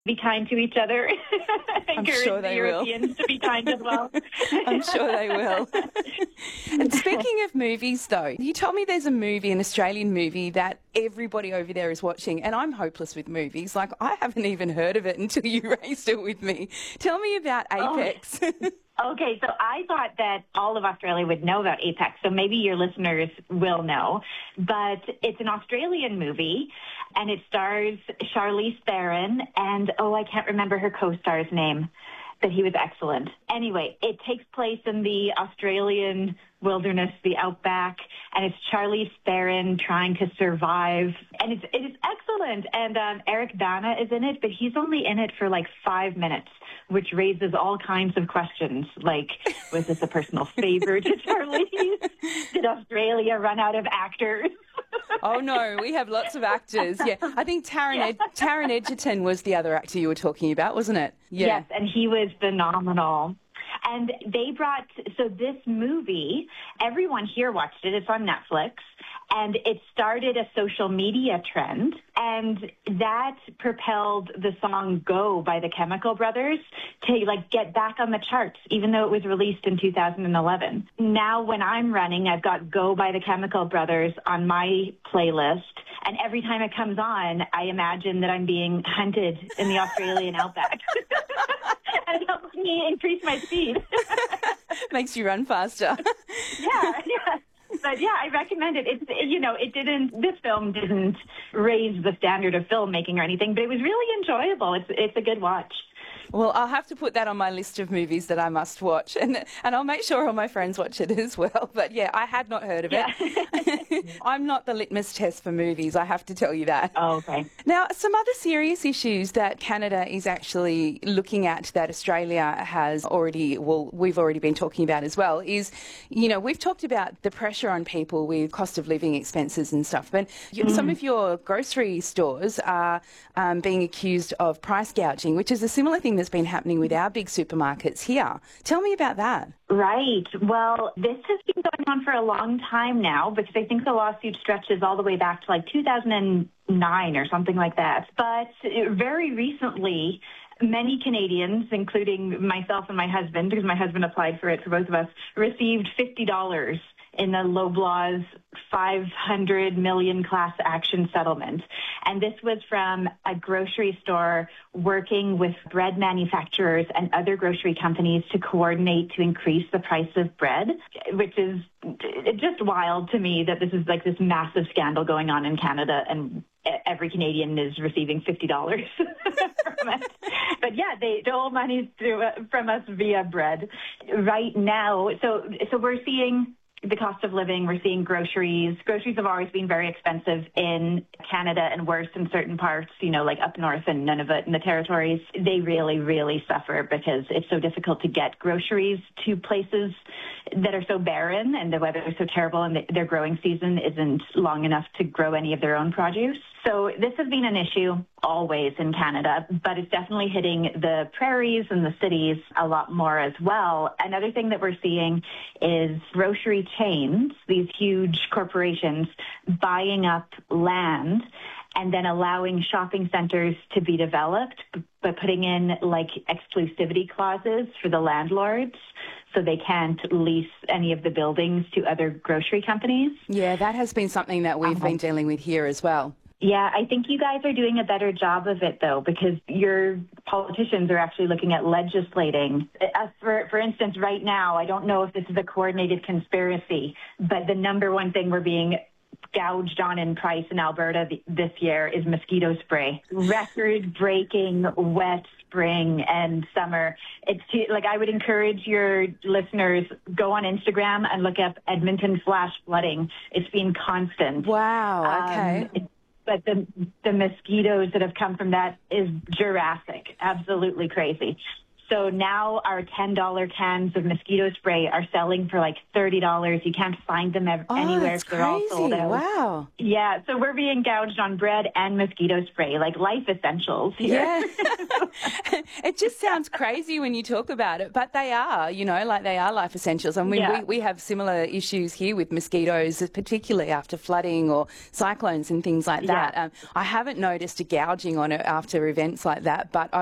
be kind to each other. Encourage sure the they Europeans will. to be kind as well. I'm sure they will. And speaking of movies, though, you told me there's a movie, an Australian movie, that everybody over there is watching, and I'm hopeless with movies. Like, I haven't even heard of it until you raised it with me. Tell me about Apex. Okay, so I thought that all of Australia would know about Apex, so maybe your listeners will know. But it's an Australian movie, and it stars Charlize Theron, and, I can't remember her co-star's name, but he was excellent. Anyway, it takes place in the Australian wilderness, the outback, and it's Charlize Theron trying to survive, and it is excellent. And Eric Bana is in it, but he's only in it for like 5 minutes, which raises all kinds of questions, like, was this a personal favor to Charlize? Did Australia run out of actors? Oh, no, we have lots of actors. Yeah, I think Taron Egerton was the other actor you were talking about, wasn't it? Yeah. Yes, and he was phenomenal. And so this movie, everyone here watched it. It's on Netflix. And it started a social media trend, and that propelled the song Go by the Chemical Brothers to get back on the charts, even though it was released in 2011. Now when I'm running, I've got Go by the Chemical Brothers on my playlist, and every time it comes on, I imagine that I'm being hunted in the Australian outback. And it helps me increase my speed. Makes you run faster. Yeah. But yeah, I recommend it. This film didn't raise the standard of filmmaking or anything, but it was really enjoyable. It's a good watch. Well, I'll have to put that on my list of movies that I must watch, and I'll make sure all my friends watch it as well. But yeah, I had not heard of it. I'm not the litmus test for movies, I have to tell you that. Oh, okay. Now, some other serious issues that Canada is actually looking at that Australia has we've already been talking about as well is, we've talked about the pressure on people with cost of living expenses and stuff, but some of your grocery stores are being accused of price gouging, which is a similar thing that's been happening with our big supermarkets here. Tell me about that. Right. Well, this has been going on for a long time now, because I think the lawsuit stretches all the way back to 2009 or something like that. But very recently, many Canadians, including myself and my husband, because my husband applied for it for both of us, received $50 in the Loblaw's $500 million class action settlement. And this was from a grocery store working with bread manufacturers and other grocery companies to coordinate to increase the price of bread, which is just wild to me that this is this massive scandal going on in Canada, and every Canadian is receiving $50 from it. But yeah, they stole money from us via bread. Right now, so we're seeing the cost of living, we're seeing groceries. Groceries have always been very expensive in Canada and worse in certain parts, like up north and Nunavut and the territories. They really, really suffer because it's so difficult to get groceries to places that are so barren, and the weather is so terrible, and their growing season isn't long enough to grow any of their own produce. So this has been an issue always in Canada, but it's definitely hitting the prairies and the cities a lot more as well. Another thing that we're seeing is grocery chains, these huge corporations, buying up land and then allowing shopping centers to be developed, but putting in exclusivity clauses for the landlords, so they can't lease any of the buildings to other grocery companies. Yeah, that has been something that we've been dealing with here as well. Yeah, I think you guys are doing a better job of it, though, because your politicians are actually looking at legislating. For instance, right now, I don't know if this is a coordinated conspiracy, but the number one thing we're being gouged on in price in Alberta this year is mosquito spray. Record-breaking wet spring and summer. I would encourage your listeners, go on Instagram and look up Edmonton flash flooding. It's been constant. Wow, okay. But the mosquitoes that have come from that is Jurassic, absolutely crazy. So now our $10 cans of mosquito spray are selling for like $30. You can't find them anywhere. That's They're all sold crazy. out. Wow. Yeah, so we're being gouged on bread and mosquito spray, like life essentials here. Yeah. It just sounds crazy when you talk about it, but they are, like they are life essentials. I mean, we have similar issues here with mosquitoes, particularly after flooding or cyclones and things like that. I haven't noticed a gouging on it after events like that, but